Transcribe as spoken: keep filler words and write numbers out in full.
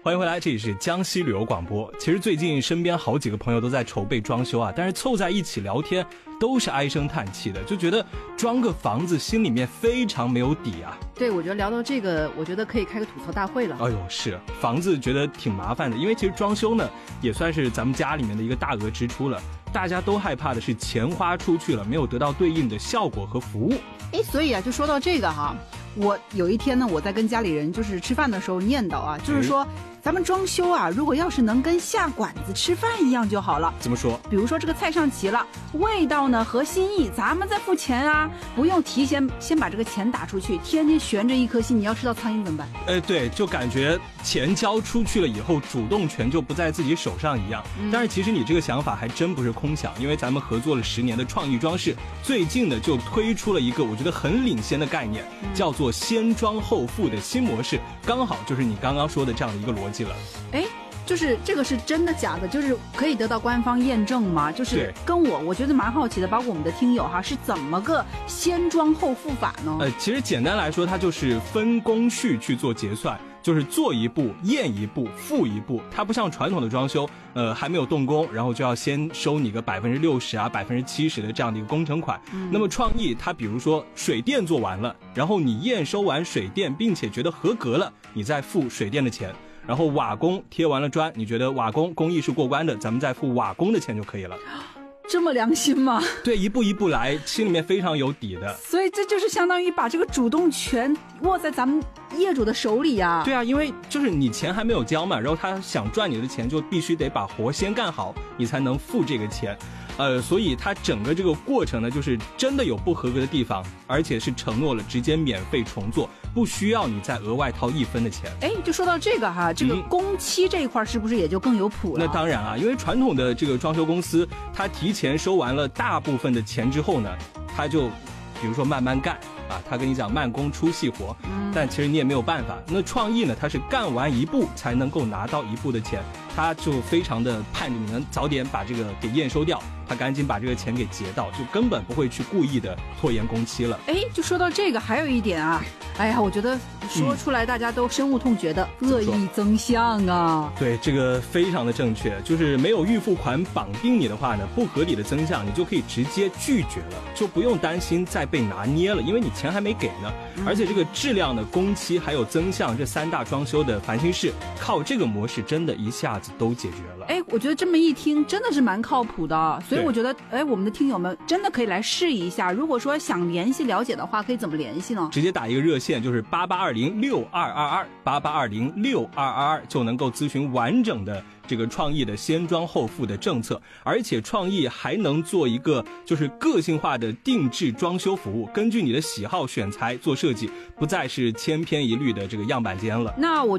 欢迎回来，这里是江西旅游广播。其实最近身边好几个朋友都在筹备装修啊，但是凑在一起聊天都是唉声叹气的，就觉得装个房子心里面非常没有底啊。 对，我觉得聊到这个，我觉得可以开个吐槽大会了。 哎呦，是房子觉得挺麻烦的，因为其实装修呢也算是咱们家里面的一个大额支出了。大家都害怕的是钱花出去了，没有得到对应的效果和服务。 哎，所以啊，就说到这个哈，我有一天呢，我在跟家里人就是吃饭的时候念叨啊，就是说。咱们装修啊，如果要是能跟下馆子吃饭一样就好了。 怎么说？ 比如说这个菜上齐了，味道呢合心意，咱们再付钱啊，不用提前先把这个钱打出去，天天悬着一颗心，你要吃到苍蝇怎么办？ 哎，对，就感觉钱交出去了以后，主动权就不在自己手上一样。嗯、但是其实你这个想法还真不是空想，因为咱们合作了十年的创意装饰，最近呢就推出了一个我觉得很领先的概念，嗯、叫做先装后付的新模式，刚好就是你刚刚说的这样的一个逻辑。 哎，就是这个是真的假的？就是可以得到官方验证吗？就是跟我我觉得蛮好奇的，包括我们的听友哈，是怎么个先装后付法呢？ 呃，其实简单来说，它就是分工序去做结算，就是做一步验一步付一步。它不像传统的装修，呃，还没有动工，然后就要先收你个百分之六十啊、百分之七十的这样的一个工程款。嗯、那么创意它比如说水电做完了，然后你验收完水电，并且觉得合格了，你再付水电的钱。然后瓦工贴完了砖，你觉得瓦工工艺是过关的，咱们再付瓦工的钱就可以了。 这么良心吗？ 对，一步一步来，心里面非常有底的。 所以这就是相当于把这个主动权握在咱们业主的手里啊。 对啊，因为就是你钱还没有交嘛，然后他想赚你的钱，就必须得把活先干好，你才能付这个钱。呃，所以它整个这个过程呢，就是真的有不合格的地方，而且是承诺了直接免费重做，不需要你再额外掏一分的钱。 哎，就说到这个哈，这个工期这一块是不是也就更有谱了？ 那当然啊，因为传统的这个装修公司，它提前收完了大部分的钱之后呢，它就比如说慢慢干啊，他跟你讲慢工出细活，嗯、但其实你也没有办法。那创意呢，它是干完一步才能够拿到一步的钱，他就非常的盼着你能早点把这个给验收掉。他赶紧把这个钱给结到，就根本不会去故意的拖延工期了。 哎，就说到这个，还有一点啊，哎呀，我觉得说出来大家都深恶痛绝的、嗯、恶意增项啊。 对，这个非常的正确，就是没有预付款绑定你的话呢，不合理的增项你就可以直接拒绝了，就不用担心再被拿捏了，因为你钱还没给呢。嗯、而且这个质量的工期还有增项这三大装修的烦心事，靠这个模式真的一下子都解决了。 哎，我觉得这么一听真的是蛮靠谱的，所以我觉得，哎，我们的听友们真的可以来试一下。如果说想联系了解的话，可以怎么联系呢？ 直接打一个热线，就是八八二零六二二二八八二零六二二二，就能够咨询完整的这个创意的先装后付的政策，而且创意还能做一个就是个性化的定制装修服务，根据你的喜好选材做设计，不再是千篇一律的这个样板间了。 那我